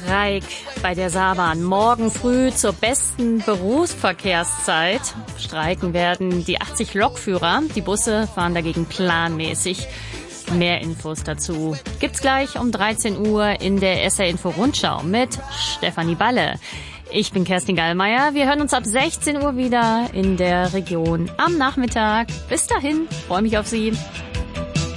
Streik bei der Saarbahn. Morgen früh zur besten Berufsverkehrszeit streiken werden die 80 Lokführer. Die Busse fahren dagegen planmäßig. Mehr Infos dazu gibt's gleich um 13 Uhr in der SR Info Rundschau mit Stefanie Balle. Ich bin Kerstin Gallmeier. Wir hören uns ab 16 Uhr wieder in der Region am Nachmittag. Bis dahin, freue mich auf Sie.